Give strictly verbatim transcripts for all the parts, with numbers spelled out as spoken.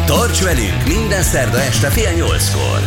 Tarts velünk minden szerda este fél nyolckor!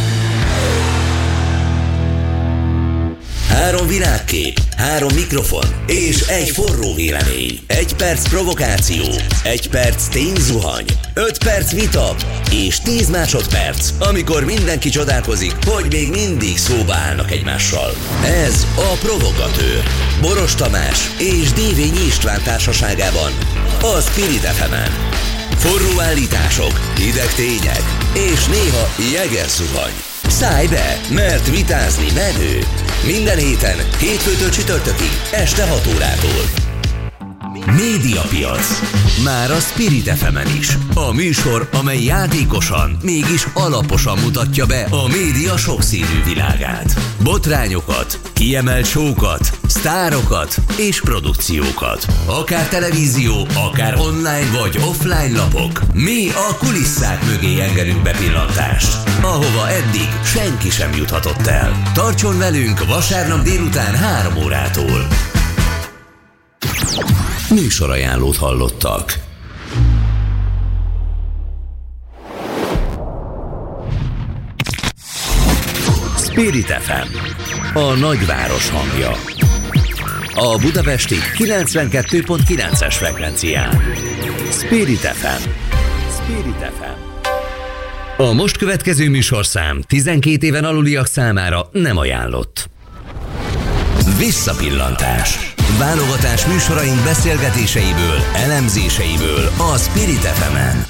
Három világkép, három mikrofon és egy forró vélemény. Egy perc provokáció, egy perc tényzuhany, öt perc vita és tíz másodperc, amikor mindenki csodálkozik, hogy még mindig szóba állnak egymással. Ez a Provokatőr. Boros Tamás és Dévényi István társaságában a Spirit ef emen. Forró állítások, hideg tények és néha jegerzuhany. Szállj be, mert vitázni menő! Minden héten, hétfőtől csütörtökig, este hat órától. Médiapiac. Már a Spirit ef emen is. A műsor, amely játékosan, mégis alaposan mutatja be a média sokszínű világát. Botrányokat, kiemelt show-kat, sztárokat és produkciókat. Akár televízió, akár online vagy offline lapok. Mi a kulisszák mögé engedünk bepillantást, ahova eddig senki sem juthatott el. Tartson velünk vasárnap délután három órától. Műsorajánlót hallottak. Spirit ef em, a nagyváros hangja. A budapesti kilencvenkettő pont kilences frekvencián. Spirit ef em. Spirit ef em. A most következő műsorszám tizenkét éven aluliak számára nem ajánlott. Visszapillantás. Válogatás műsoraink beszélgetéseiből, elemzéseiből a Spirit ef emen.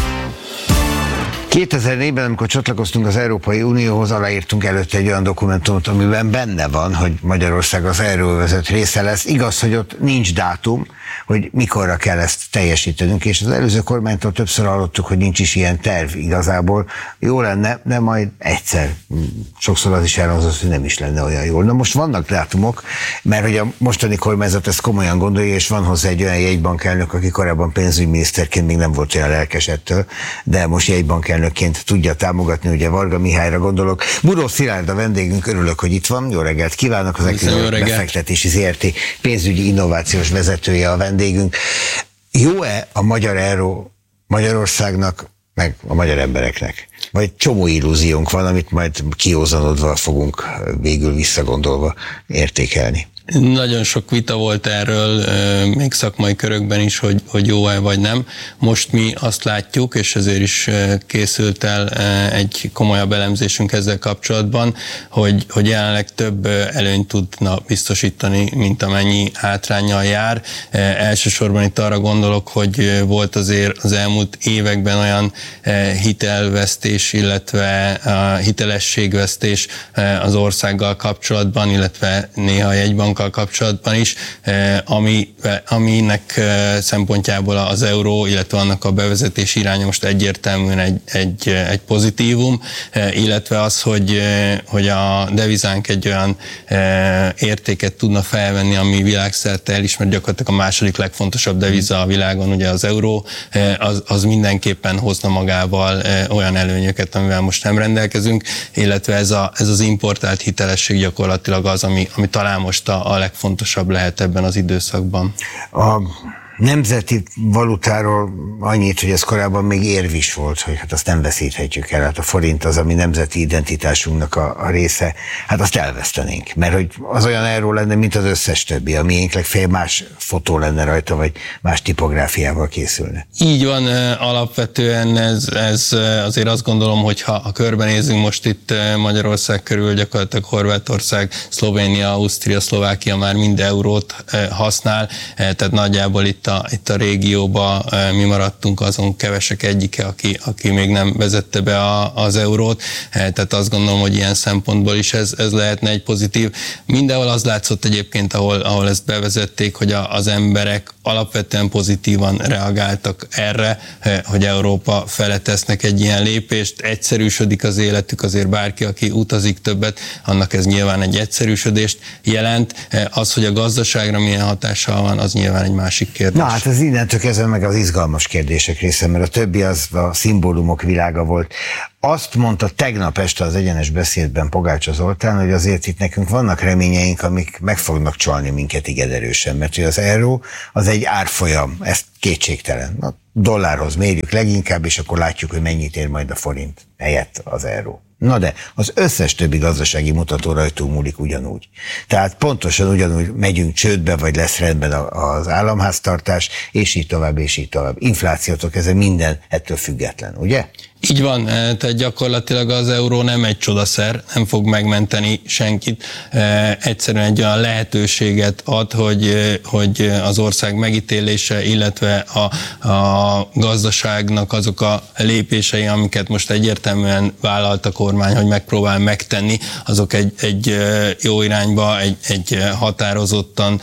kétezer-négyben, amikor csatlakoztunk az Európai Unióhoz, aláírtunk előtte egy olyan dokumentumot, amiben benne van, hogy Magyarország az euróövezet része lesz. Igaz, hogy ott nincs dátum, hogy mikorra kell ezt teljesítenünk, és az előző kormánytól többször hallottuk, hogy nincs is ilyen terv igazából. Jó lenne, de majd egyszer. Sokszor az is elhangzott, hogy nem is lenne olyan jól. Na most vannak dátumok, mert hogy a mostani kormányzat ezt komolyan gondolja, és van hozzá egy olyan jegybankelnök, aki korábban pénzügyminiszterként még nem volt olyan lelkes ettől, de most jegybankelnökként tudja támogatni, ugye Varga Mihályra gondolok. Buró Szilárd a vendégünk, örülök, hogy itt van. Jó reggelt kívánok, az Equinor befektetési zé er té pénzügyi innovációs vezetője a vendégünk. Jó-e a magyar euró Magyarországnak, meg a magyar embereknek? Vagy csomó illúziónk van, amit majd kiózanodva fogunk végül visszagondolva értékelni? Nagyon sok vita volt erről, még szakmai körökben is, hogy, hogy jó-e vagy nem. Most mi azt látjuk, és ezért is készült el egy komolyabb elemzésünk ezzel kapcsolatban, hogy, hogy jelenleg több előnyt tudna biztosítani, mint amennyi hátránnyal jár. Elsősorban itt arra gondolok, hogy volt azért az elmúlt években olyan hitelvesztés, illetve hitelességvesztés az országgal kapcsolatban, illetve néha a jegybank kapcsolatban is, ami, aminek szempontjából az euró, illetve annak a bevezetés iránya most egyértelműen egy, egy, egy pozitívum, illetve az, hogy, hogy a devizánk egy olyan értéket tudna felvenni, ami világszerte elismert, gyakorlatilag a második legfontosabb deviza a világon, ugye az euró, az, az mindenképpen hozna magával olyan előnyöket, amivel most nem rendelkezünk, illetve ez, a, ez az importált hitelesség gyakorlatilag az, ami, ami talán most a a legfontosabb lehet ebben az időszakban. A nemzeti valutáról annyit, hogy ez korábban még érv is volt, hogy hát azt nem veszíthetjük el. Hát a forint az, ami nemzeti identitásunknak a, a része, hát azt elvesztenénk. Mert hogy az olyan euró lenne, mint az összes többi. A miénk legfeljebb más fotó lenne rajta, vagy más tipográfiával készülne. Így van, alapvetően ez, ez azért azt gondolom, hogy ha, ha körbenézünk most itt Magyarország körül, gyakorlatilag Horvátország, Szlovénia, Ausztria, Szlovákia már mind eurót használ, tehát nagyjából itt a, itt a régióban mi maradtunk azon kevesek egyike, aki, aki még nem vezette be a, az eurót, tehát azt gondolom, hogy ilyen szempontból is ez, ez lehetne egy pozitív. Mindenhol az látszott egyébként, ahol, ahol ezt bevezették, hogy a, az emberek alapvetően pozitívan reagáltak erre, hogy Európa fele tesznek egy ilyen lépést, egyszerűsödik az életük, azért bárki, aki utazik többet, annak ez nyilván egy egyszerűsödést jelent. Az, hogy a gazdaságra milyen hatással van, az nyilván egy másik kérdés. Na hát ez innentől kezdve meg az izgalmas kérdések része, mert a többi az a szimbólumok világa volt. azt mondta tegnap este az Egyenes Beszédben Pogácsa Zoltán, hogy azért itt nekünk vannak reményeink, amik meg fognak csalni minket igen erősen, mert az euró az egy árfolyam, ez kétségtelen. A dollárhoz mérjük leginkább, és akkor látjuk, hogy mennyit ér majd a forint helyett az euró. Na de az összes többi gazdasági mutató rajtunk múlik ugyanúgy. Tehát pontosan ugyanúgy megyünk csődbe, vagy lesz rendben az államháztartás, és így tovább, és így tovább. Inflációtól ez minden ettől független, ugye? Így van, tehát gyakorlatilag az euró nem egy csodaszer, nem fog megmenteni senkit. Egyszerűen egy olyan lehetőséget ad, hogy, hogy az ország megítélése, illetve a, a gazdaságnak azok a lépései, amiket most egyértelműen vállalt a kormány, hogy megpróbál megtenni, azok egy, egy jó irányba, egy, egy határozottan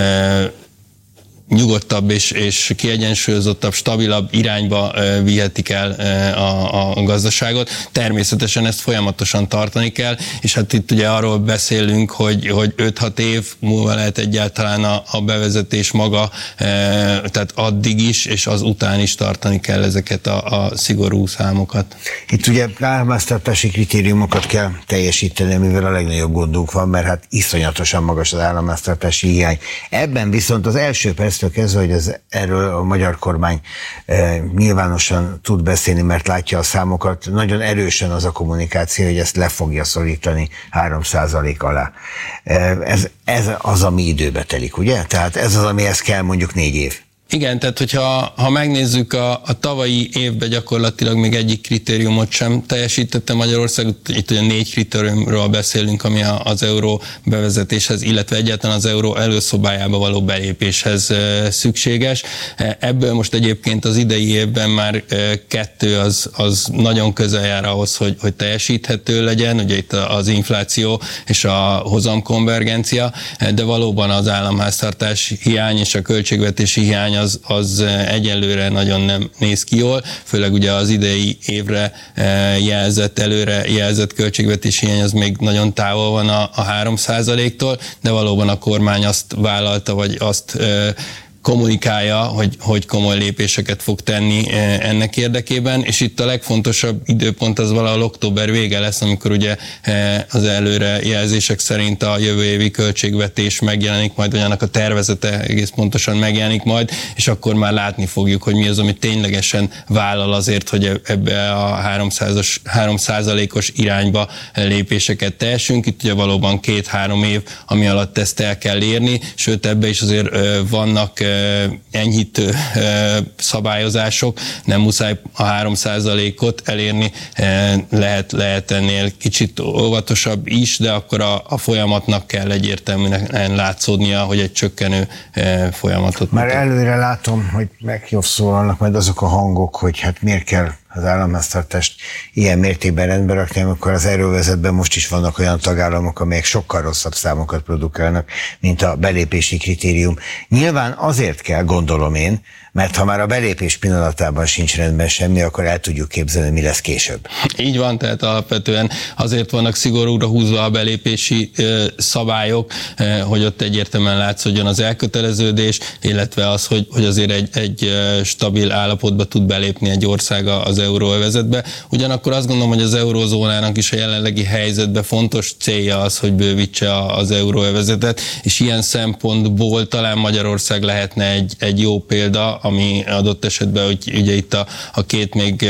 nyugodtabb és, és kiegyensúlyozottabb, stabilabb irányba uh, vihetik el uh, a, a gazdaságot. Természetesen ezt folyamatosan tartani kell, és hát itt ugye arról beszélünk, hogy, hogy öt-hat év múlva lehet egyáltalán a, a bevezetés maga, uh, tehát addig is, és az után is tartani kell ezeket a, a szigorú számokat. Itt ugye államháztartási kritériumokat kell teljesíteni, mivel a legnagyobb gondunk van, mert hát iszonyatosan magas az államháztartási hiány. Ebben viszont az első perc kezdve, hogy ez, erről a magyar kormány e, nyilvánosan tud beszélni, mert látja a számokat. Nagyon erősen az a kommunikáció, hogy ezt le fogja szorítani három százalék alá. E, ez, ez az, ami időbe telik, ugye? Tehát ez az, amihez kell mondjuk négy év. Igen, tehát hogyha ha megnézzük a, a tavalyi évben gyakorlatilag még egyik kritériumot sem teljesítette Magyarország, itt ugye négy kritériumról beszélünk, ami a, az euró bevezetéshez, illetve egyáltalán az euró előszobájába való belépéshez e, szükséges. Ebből most egyébként az idei évben már e, kettő az, az nagyon közel jár ahhoz, hogy, hogy teljesíthető legyen, ugye itt az infláció és a hozamkonvergencia, de valóban az államháztartás hiány és a költségvetési hiány Az, az egyelőre nagyon nem néz ki jól, főleg ugye az idei évre jelzett, előre jelzett költségvetési hiány az még nagyon távol van a, a három százaléktól, de valóban a kormány azt vállalta, vagy azt kommunikálja, hogy, hogy komoly lépéseket fog tenni ennek érdekében, és itt a legfontosabb időpont az valahol október vége lesz, amikor ugye az előre jelzések szerint a jövő évi költségvetés megjelenik majd, vagy annak a tervezete egész pontosan megjelenik majd, és akkor már látni fogjuk, hogy mi az, ami ténylegesen vállal azért, hogy ebbe a három százalékos irányba lépéseket tehessünk. Itt ugye valóban két-három év, ami alatt ezt el kell érni, sőt ebbe is azért vannak enyhítő szabályozások, nem muszáj a három százalékot elérni, lehet, lehet ennél kicsit óvatosabb is, de akkor a, a folyamatnak kell egyértelműen látszódnia, hogy egy csökkenő folyamatot Már mutat. Előre látom, hogy megjobbszólalnak majd azok a hangok, hogy hát miért kell az államháztartást ilyen mértékben rendbe rakni, amikor az euróvezetben most is vannak olyan tagállamok, amelyek sokkal rosszabb számokat produkálnak, mint a belépési kritérium. Nyilván azért kell, gondolom én, mert ha már a belépés pillanatában sincs rendben semmi, akkor el tudjuk képzelni, mi lesz később. Így van, tehát alapvetően azért vannak szigorúra húzva a belépési ö, szabályok, ö, hogy ott egyértelműen látszódjon az elköteleződés, illetve az, hogy, hogy azért egy, egy ö, stabil állapotba tud belépni egy ország az euróövezetbe. Ugyanakkor azt gondolom, hogy az eurózónának is a jelenlegi helyzetben fontos célja az, hogy bővítse az euróövezetet, és ilyen szempontból talán Magyarország lehetne egy, egy jó példa, ami adott esetben, hogy ugye itt a, a két még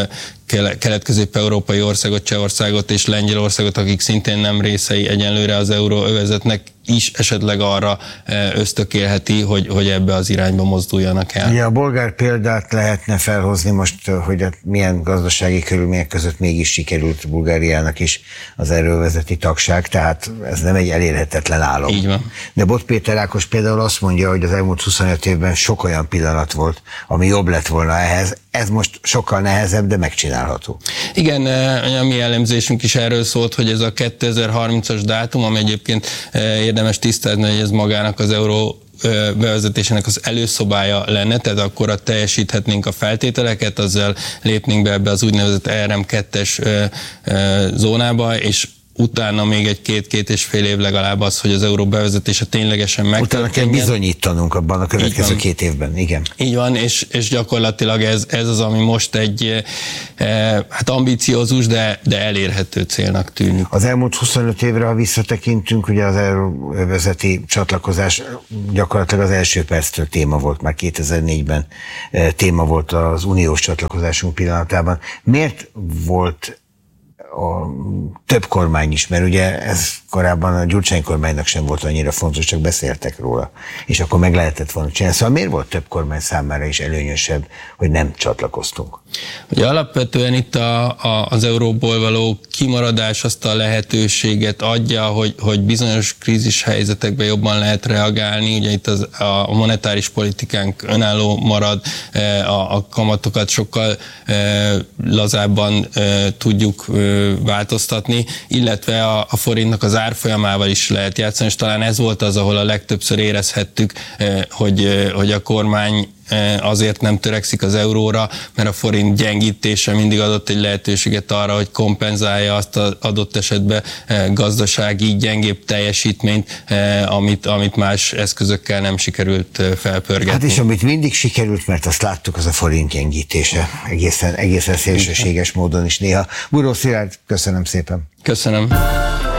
kelet-közép-európai országot, Csehországot és Lengyelországot, akik szintén nem részei egyenlőre az euróövezetnek, is esetleg arra ösztökélheti, hogy, hogy ebbe az irányba mozduljanak el. Ja, a bolgár példát lehetne felhozni most, hogy milyen gazdasági körülmények között mégis sikerült Bulgáriának is az euróövezeti tagság, tehát ez nem egy elérhetetlen álom. Így van. De Bot Péter Ákos például azt mondja, hogy az elmúlt huszonöt évben sok olyan pillanat volt, ami jobb lett volna ehhez. Ez most sokkal nehezebb, de megcsinálható. Igen, a mi elemzésünk is erről szólt, hogy ez a kétezer-harmincas dátum, ami egyébként érdemes tisztázni, hogy ez magának az euró bevezetésének az előszobája lenne, tehát akkor teljesíthetnénk a feltételeket, azzal lépnénk be ebbe az úgynevezett E R M kettes zónába, és utána még egy két-két és fél év legalább az, hogy az euró bevezetése ténylegesen megtörténjen. Utána kell bizonyítanunk abban a következő két évben, igen. Így van, és, és gyakorlatilag ez, ez az, ami most egy e, hát ambiciózus, de, de elérhető célnak tűnik. Az elmúlt huszonöt évre, ha visszatekintünk, ugye az euróvezeti csatlakozás gyakorlatilag az első perctől téma volt, már kétezer-négyben téma volt az uniós csatlakozásunk pillanatában. Miért volt a több kormány is, mert ugye ez korábban a Gyurcsány kormánynak sem volt annyira fontos, csak beszéltek róla, és akkor meg lehetett volna csinálni. Szóval miért volt több kormány számára is előnyösebb, hogy nem csatlakoztunk? Ugye alapvetően itt a, a, az euróból való kimaradás azt a lehetőséget adja, hogy, hogy bizonyos krízis helyzetekben jobban lehet reagálni. Ugye itt az, a monetáris politikánk önálló marad, a, a kamatokat sokkal lazábban tudjuk változtatni, illetve a, a forintnak az árfolyamával is lehet játszani, és talán ez volt az, ahol a legtöbbször érezhettük, hogy, hogy a kormány azért nem törekszik az euróra, mert a forint gyengítése mindig adott egy lehetőséget arra, hogy kompenzálja azt az adott esetben gazdasági gyengébb teljesítményt, amit, amit más eszközökkel nem sikerült felpörgetni. Hát és amit mindig sikerült, mert azt láttuk, az a forint gyengítése. Egészen, egészen szélsőséges módon is néha. Buró Szilárd, köszönöm szépen. Köszönöm.